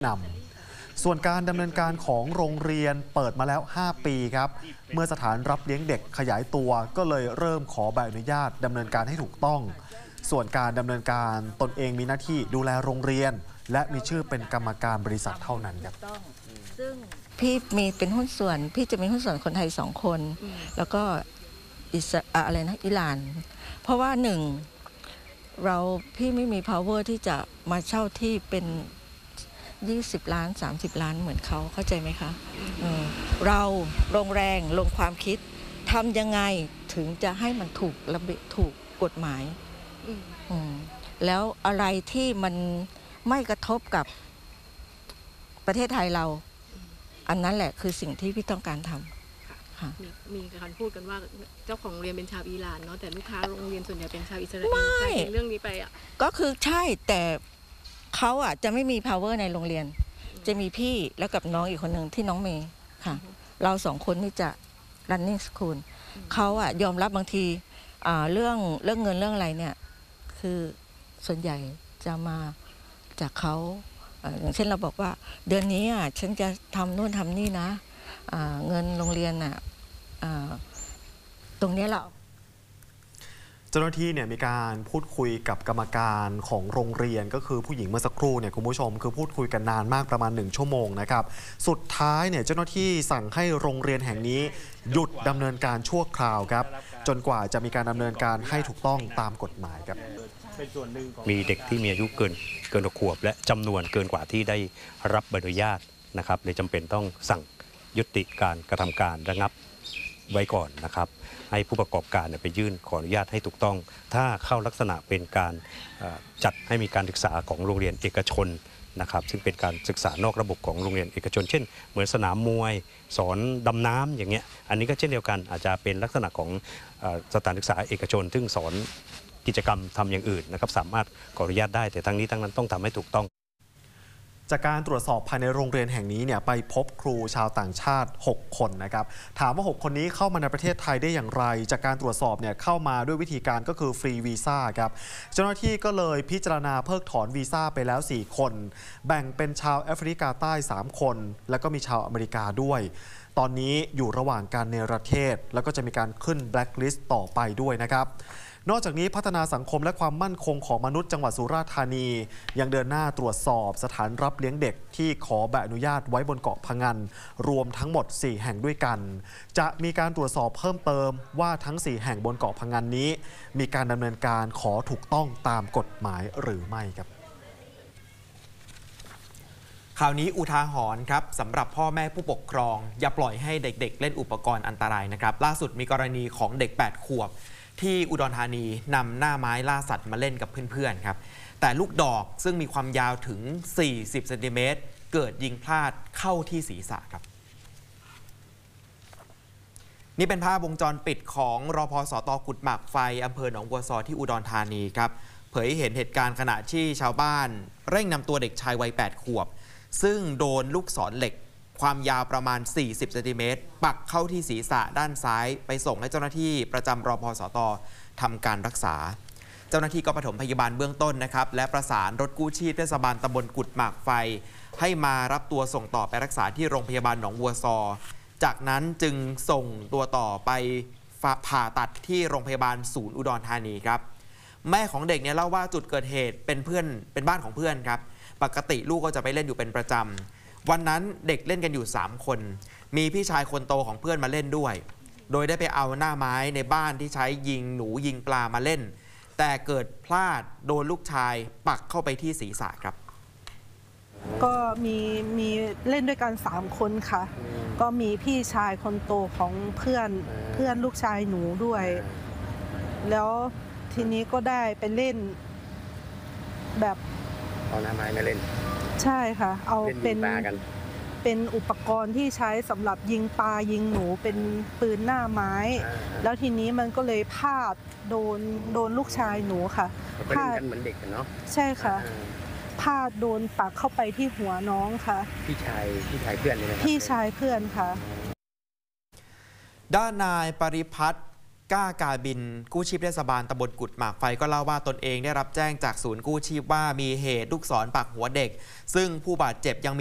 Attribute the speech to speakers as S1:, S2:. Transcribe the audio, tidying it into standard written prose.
S1: นำส่วนการดำเนินการของโรงเรียนเปิดมาแล้ว 5 ปีครับเมื่อสถานรับเลี้ยงเด็กขยายตัวก็เลยเริ่มขอใบอนุญาตดำเนินการให้ถูกต้องส่วนการดำเนินการตนเองมีหน้าที่ดูแลโรงเรียนและมีชื่อเป็นกรรมการบริษัทเท่านั้นครับ
S2: ซึ่งพี่มีเป็นหุ้นส่วนพี่จะมีหุ้นส่วนคนไทย2 คนแล้วก็อิหร่านเพราะว่าพี่ไม่มี power ที่จะมาเช่าที่เป็น20 ล้าน30 ล้านเหมือนเขาเข้าใจไหมคะเราลงแรงลงความคิดทำยังไงถึงจะให้มันถูกระเบียบถูกกฎหมายแล้วอะไรที่มันไม่กระทบกับประเทศไทยเราอันนั้นแหละคือสิ่งที่พี่ต้องการทำ
S3: มีการพูดกันว่าเจ้าของโรงเรียนเป็นชาวอิหร่านเนาะแต่ลูกค้าโรงเรียนส่วนใหญ่เป็นชาวอิสราเอลไม่เรื่องนี้ไป
S2: ก็คือใช่แต่เขาจะไม่มี power ในโรงเรียนจะมีพี่แล้วกับน้องอีกคนหนึ่งที่น้องเมย์ค่ะเรา2 คนนี่จะ running school เขายอมรับบางทีเรื่องเงินเรื่องอะไรเนี่ยคือส่วนใหญ่จะมาจากเขาอย่างเช่นเราบอกว่าเดือนนี้ฉันจะทำนู่นทำนี่นะเงินโรงเรียนตรงนี้เรา
S1: เจ้าหน้าที่เนี่ยมีการพูดคุยกับกรรมการของโรงเรียนก็คือผู้หญิงเมื่อสักครู่เนี่ยคุณผู้ชมคือพูดคุยกันนานมากประมาณ1 ชั่วโมงนะครับสุดท้ายเนี่ยเจ้าหน้าที่สั่งให้โรงเรียนแห่งนี้หยุดดำเนินการชั่วคราวครับจนกว่าจะมีการดำเนินการให้ถูกต้องตามกฎหมายครับ
S4: มีเด็กที่มีอายุเกิน6 ขวบและจำนวนเกินกว่าที่ได้รับใบอนุญาตนะครับเลยจำเป็นต้องสั่งยุติการกระทำการระงับไว้ก่อนนะครับให้ผู้ประกอบการไปยื่นขออนุญาตให้ถูกต้องถ้าเข้าลักษณะเป็นการจัดให้มีการศึกษาของโรงเรียนเอกชนนะครับซึ่งเป็นการศึกษานอกระบบของโรงเรียนเอกชนเช่นเหมือนสนามมวยสอนดำน้ำอย่างเงี้ยอันนี้ก็เช่นเดียวกันอาจจะเป็นลักษณะของสถานศึกษาเอกชนซึ่งสอนกิจกรรมทำอย่างอื่นนะครับสามารถขออนุญาตได้แต่ทั้งนี้ทั้งนั้นต้องทำให้ถูกต้อง
S1: จากการตรวจสอบภายในโรงเรียนแห่งนี้เนี่ยไปพบครูชาวต่างชาติ6 คนนะครับถามว่า6 คนนี้เข้ามาในประเทศไทยได้อย่างไรจากการตรวจสอบเนี่ยเข้ามาด้วยวิธีการก็คือฟรีวีซ่าครับเจ้าหน้าที่ก็เลยพิจารณาเพิกถอนวีซ่าไปแล้ว4 คนแบ่งเป็นชาวแอฟริกาใต้3 คนแล้วก็มีชาวอเมริกาด้วยตอนนี้อยู่ระหว่างการเนรเทศแล้วก็จะมีการขึ้นแบล็คลิสต์ต่อไปด้วยนะครับนอกจากนี้พัฒนาสังคมและความมั่นคงของมนุษย์จังหวัดสุราษฎร์ธานียังเดินหน้าตรวจสอบสถานรับเลี้ยงเด็กที่ขอใบอนุญาตไว้บนเกาะพะงันรวมทั้งหมด4 แห่งด้วยกันจะมีการตรวจสอบเพิ่มเติมว่าทั้ง4 แห่งบนเกาะพะงันนี้มีการดำเนินการขอถูกต้องตามกฎหมายหรือไม่ครับ
S5: ข่าวนี้อุทาหรณ์ครับสำหรับพ่อแม่ผู้ปกครองอย่าปล่อยให้เด็กๆเล่นอุปกรณ์อันตรายนะครับล่าสุดมีกรณีของเด็ก8 ขวบที่อุดรธานีนำหน้าไม้ล่าสัตว์มาเล่นกับเพื่อนๆครับแต่ลูกดอกซึ่งมีความยาวถึง40 เซนติเมตรเกิดยิงพลาดเข้าที่ศีรษะครับนี่เป็นภาพวงจรปิดของรพสต.กุดหมากไฟอำเภอหนองบัวซอที่อุดรธานีครับเผยเห็นเหตุการณ์ขณะที่ชาวบ้านเร่งนำตัวเด็กชายวัย8 ขวบซึ่งโดนลูกศรเหล็กความยาวประมาณ40 เซนติเมตรปักเข้าที่ศีรษะด้านซ้ายไปส่งให้เจ้าหน้าที่ประจำรพสต.ทำการรักษาเจ้าหน้าที่ก็ปฐมพยาบาลเบื้องต้นนะครับและประสานรถกู้ชีพเทศบาลตำบลกุดหมากไฟให้มารับตัวส่งต่อไปรักษาที่โรงพยาบาลหนองบัวซอจากนั้นจึงส่งตัวต่อไปผ่าตัดที่โรงพยาบาลศูนย์อุดรธานีครับแม่ของเด็กเนี่ยเล่าว่าจุดเกิดเหตุเป็นบ้านของเพื่อนครับปกติลูกก็จะไปเล่นอยู่เป็นประจำวันนั้นเด็กเล่นกันอยู่3 คนมีพี่ชายคนโตของเพื่อนมาเล่นด้วยโดยได้ไปเอาหน้าไม้ในบ้านที่ใช้ยิงหนูยิงปลามาเล่นแต่เกิดพลาดโดนลูกชายปักเข้าไปที่ศีรษะครับ
S6: ก็มีเล่นด้วยกัน3 คนค่ะก็มีพี่ชายคนโตของเพื่อนลูกชายหนูด้วยแล้วทีนี้ก็ได้ไปเล่นแบบ
S7: เอาหน้าไม้มาเล่น
S6: ใช่ค่ะเอาเป็นอุปกรณ์ที่ใช้สำหรับยิงปลายิงหนูเป็นปืนหน้าไม้แล้วทีนี้มันก็เลยพลาดโดนลูกชายหนูค่ะ
S7: พลาดกันเหมือนเด็กเนาะ
S6: ใช่ค่ะพลาดโดนปักเข้าไปที่หัวน้องค่ะ
S7: พี่ชายเพื่อนเลยนะ
S6: พี่ชายเพื่อนค่ะ
S5: ด้านนายปริพัฒน์กล้าการบินกู้ชีพเทศบาลตำบลกุดหมากไฟก็เล่าว่าตนเองได้รับแจ้งจากศูนย์กู้ชีพว่ามีเหตุลูกศรปักหัวเด็กซึ่งผู้บาดเจ็บยัง